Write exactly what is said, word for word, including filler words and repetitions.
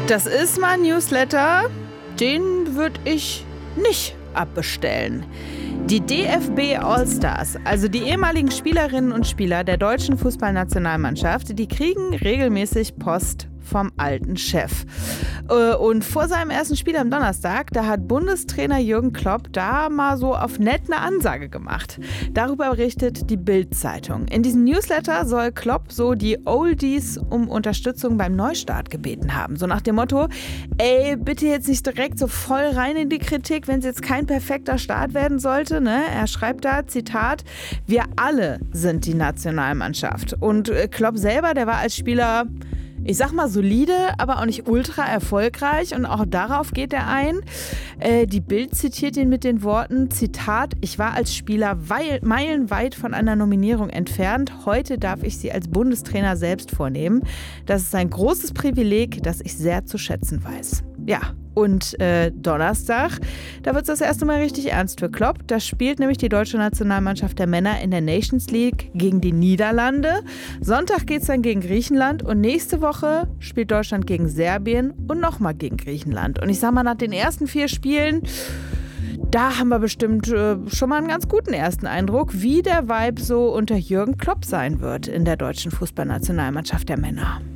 Das ist mein Newsletter. Den würde ich nicht abbestellen. Die D F B All-Stars, also die ehemaligen Spielerinnen und Spieler der deutschen Fußballnationalmannschaft, die kriegen regelmäßig Post vom alten Chef. Und vor seinem ersten Spiel am Donnerstag, da hat Bundestrainer Jürgen Klopp da mal so auf nett eine Ansage gemacht. Darüber berichtet die Bild-Zeitung. In diesem Newsletter soll Klopp so die Oldies um Unterstützung beim Neustart gebeten haben. So nach dem Motto, ey, bitte jetzt nicht direkt so voll rein in die Kritik, wenn es jetzt kein perfekter Start werden sollte. Ne? Er schreibt da, Zitat, wir alle sind die Nationalmannschaft. Und Klopp selber, der war als Spieler, ich sag mal solide, aber auch nicht ultra erfolgreich, und auch darauf geht er ein. Äh, die Bild zitiert ihn mit den Worten, Zitat, ich war als Spieler weil, meilenweit von einer Nominierung entfernt. Heute darf ich sie als Bundestrainer selbst vornehmen. Das ist ein großes Privileg, das ich sehr zu schätzen weiß. Ja, und äh, Donnerstag, da wird es das erste Mal richtig ernst für Klopp. Da spielt nämlich die deutsche Nationalmannschaft der Männer in der Nations League gegen die Niederlande. Sonntag geht es dann gegen Griechenland und nächste Woche spielt Deutschland gegen Serbien und nochmal gegen Griechenland. Und ich sag mal, nach den ersten vier Spielen, da haben wir bestimmt äh, schon mal einen ganz guten ersten Eindruck, wie der Vibe so unter Jürgen Klopp sein wird in der deutschen Fußballnationalmannschaft der Männer.